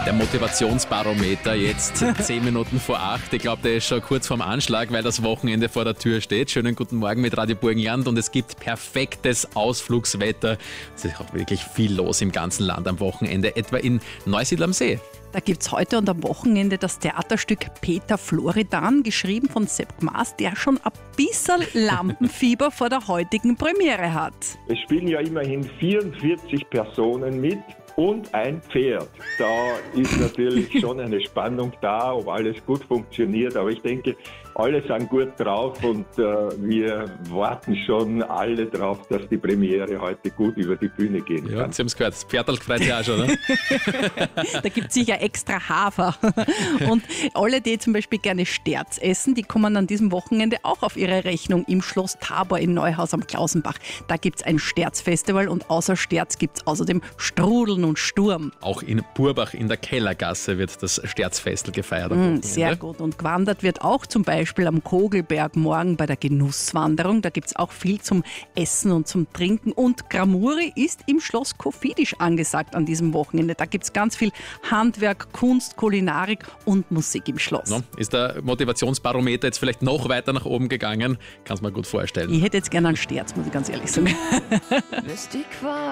Der Motivationsbarometer jetzt 10 Minuten vor 8. Ich glaube, der ist schon kurz vorm Anschlag, weil das Wochenende vor der Tür steht. Schönen guten Morgen mit Radio Burgenland und es gibt perfektes Ausflugswetter. Es ist auch wirklich viel los im ganzen Land am Wochenende, etwa in Neusiedl am See. Da gibt es heute und am Wochenende das Theaterstück Peter Floridan, geschrieben von Sepp Gmaß, der schon ein bisschen Lampenfieber vor der heutigen Premiere hat. Es spielen ja immerhin 44 Personen mit und ein Pferd. Da ist natürlich schon eine Spannung da, ob alles gut funktioniert. Aber ich denke, alle sind gut drauf und wir warten schon alle drauf, dass die Premiere heute gut über die Bühne gehen kann. Ja, Sie haben es gehört, das Pferdl freut sich auch schon, ne? Da gibt es sicher extra Hafer. Und alle, die zum Beispiel gerne Sterz essen, die kommen an diesem Wochenende auch auf ihre Rechnung im Schloss Tabor in Neuhaus am Klausenbach. Da gibt es ein Sterzfestival und außer Sterz gibt es außerdem Strudeln und Sturm. Auch in Burbach in der Kellergasse wird das Sterzfestl gefeiert. Sehr gut. Und gewandert wird auch zum Beispiel am Kogelberg morgen bei der Genusswanderung. Da gibt es auch viel zum Essen und zum Trinken. Und Gramuri ist im Schloss Koffidisch angesagt an diesem Wochenende. Da gibt es ganz viel Handwerk, Kunst, Kulinarik und Musik im Schloss. No, ist der Motivationsbarometer jetzt vielleicht noch weiter nach oben gegangen? Kann es mir gut vorstellen. Ich hätte jetzt gerne einen Sterz, muss ich ganz ehrlich sagen.